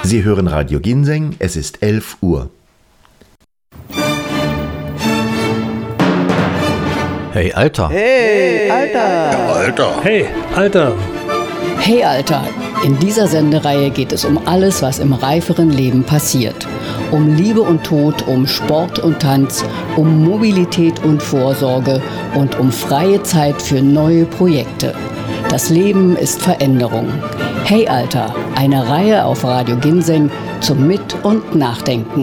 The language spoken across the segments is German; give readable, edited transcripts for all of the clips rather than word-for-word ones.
Sie hören Radio Ginseng, es ist 11 Uhr. Hey, Alter. Hey, Alter. Ja, Alter. Hey, Alter. Hey, Alter. In dieser Sendereihe geht es um alles, was im reiferen Leben passiert. Um Liebe und Tod, um Sport und Tanz, um Mobilität und Vorsorge und um freie Zeit für neue Projekte. Das Leben ist Veränderung. Hey, Alter. Eine Reihe auf Radio Ginseng zum Mit- und Nachdenken.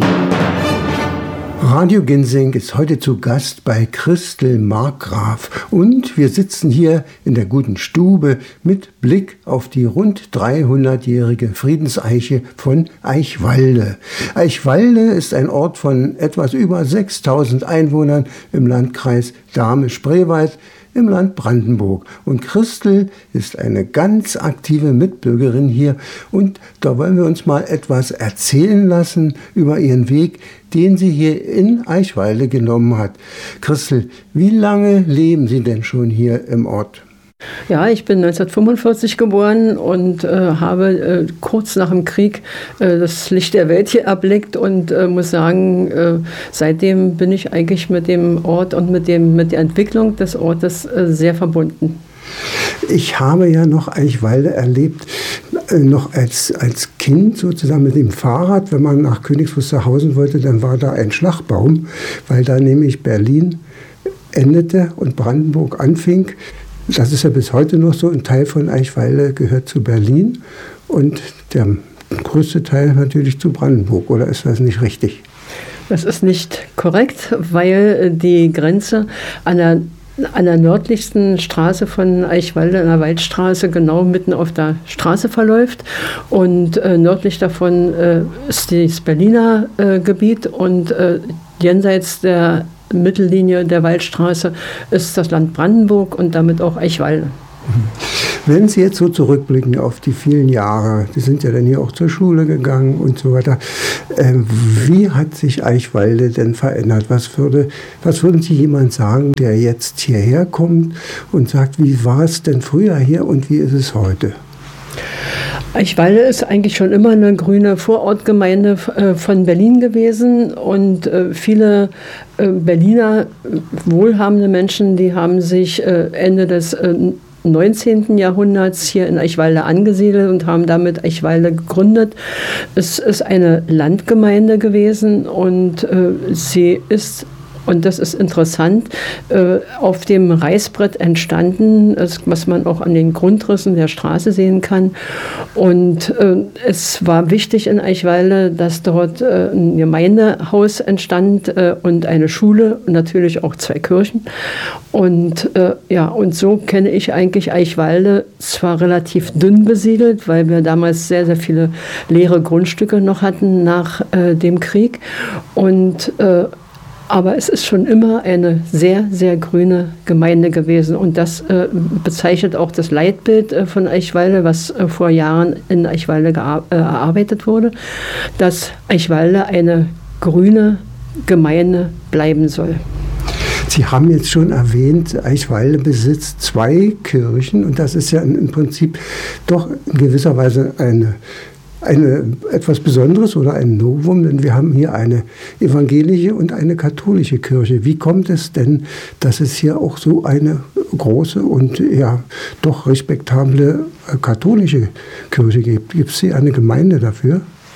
Radio Ginseng ist heute zu Gast bei Christel Markgraf und wir sitzen hier in der guten Stube mit Blick auf die rund 300-jährige Friedenseiche von Eichwalde. Eichwalde ist ein Ort von etwas über 6.000 Einwohnern im Landkreis Dahme-Spreewald im Land Brandenburg. Und Christel ist eine ganz aktive Mitbürgerin hier und da wollen wir uns mal etwas erzählen lassen über ihren Weg, den sie hier in Eichwalde genommen hat. Christel, wie lange leben Sie denn schon hier im Ort? Ja, ich bin 1945 geboren und habe kurz nach dem Krieg das Licht der Welt hier erblickt und muss sagen, seitdem bin ich eigentlich mit dem Ort und mit der Entwicklung des Ortes sehr verbunden. Ich habe ja noch Eichwalde erlebt, noch als Kind sozusagen mit dem Fahrrad. Wenn man nach Königs Wusterhausen wollte, dann war da ein Schlagbaum, weil da nämlich Berlin endete und Brandenburg anfing. Das ist ja bis heute noch so. Ein Teil von Eichwalde gehört zu Berlin und der größte Teil natürlich zu Brandenburg. Oder ist das nicht richtig? Das ist nicht korrekt, weil die Grenze an der nördlichsten Straße von Eichwalde, an der Waldstraße, genau mitten auf der Straße verläuft. Und nördlich davon ist das Berliner Gebiet und jenseits der Mittellinie der Waldstraße ist das Land Brandenburg und damit auch Eichwalde. Wenn Sie jetzt so zurückblicken auf die vielen Jahre, Sie sind ja dann hier auch zur Schule gegangen und so weiter, wie hat sich Eichwalde denn verändert? Was würden Sie jemand sagen, der jetzt hierher kommt und sagt, wie war es denn früher hier und wie ist es heute? Eichwalde ist eigentlich schon immer eine grüne Vorortgemeinde von Berlin gewesen und viele Berliner wohlhabende Menschen, die haben sich Ende des 19. Jahrhunderts hier in Eichwalde angesiedelt und haben damit Eichwalde gegründet. Es ist eine Landgemeinde gewesen und sie ist, und das ist interessant, auf dem Reißbrett entstanden, was man auch an den Grundrissen der Straße sehen kann. Und es war wichtig in Eichwalde, dass dort ein Gemeindehaus entstand und eine Schule und natürlich auch 2 Kirchen. Und und so kenne ich eigentlich Eichwalde, zwar relativ dünn besiedelt, weil wir damals sehr, sehr viele leere Grundstücke noch hatten nach dem Krieg. Aber es ist schon immer eine sehr, sehr grüne Gemeinde gewesen. Und das bezeichnet auch das Leitbild von Eichwalde, was vor Jahren in Eichwalde erarbeitet wurde, dass Eichwalde eine grüne Gemeinde bleiben soll. Sie haben jetzt schon erwähnt, Eichwalde besitzt 2 Kirchen. Und das ist ja im Prinzip doch in gewisser Weise eine etwas Besonderes oder ein Novum, denn wir haben hier eine evangelische und eine katholische Kirche. Wie kommt es denn, dass es hier auch so eine große und ja doch respektable katholische Kirche gibt? Gibt es hier eine Gemeinde dafür?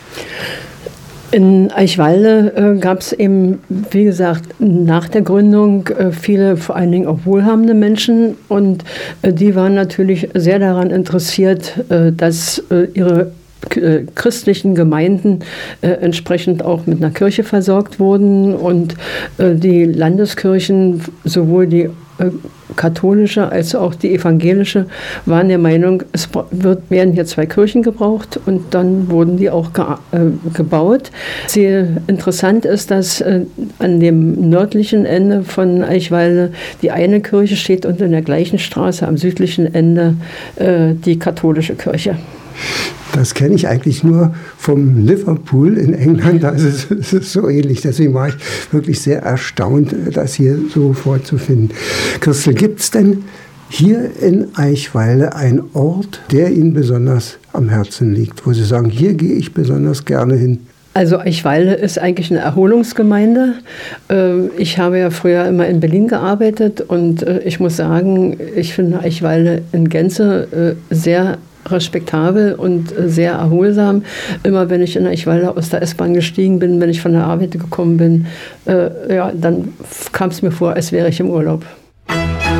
In Eichwalde gab es eben, wie gesagt, nach der Gründung viele, vor allen Dingen auch wohlhabende Menschen und die waren natürlich sehr daran interessiert, dass ihre christlichen Gemeinden entsprechend auch mit einer Kirche versorgt wurden und die Landeskirchen, sowohl die katholische als auch die evangelische, waren der Meinung, es werden hier 2 Kirchen gebraucht und dann wurden die auch gebaut. Sehr interessant ist, dass an dem nördlichen Ende von Eichwalde die eine Kirche steht und in der gleichen Straße am südlichen Ende die katholische Kirche. Das kenne ich eigentlich nur vom Liverpool in England, da ist es so ähnlich. Deswegen war ich wirklich sehr erstaunt, das hier so vorzufinden. Christel, gibt es denn hier in Eichwalde einen Ort, der Ihnen besonders am Herzen liegt, wo Sie sagen, hier gehe ich besonders gerne hin? Also Eichwalde ist eigentlich eine Erholungsgemeinde. Ich habe ja früher immer in Berlin gearbeitet und ich muss sagen, ich finde Eichwalde in Gänze sehr respektabel und sehr erholsam. Immer wenn ich in Eichwalde aus der S-Bahn gestiegen bin, wenn ich von der Arbeit gekommen bin, dann kam es mir vor, als wäre ich im Urlaub.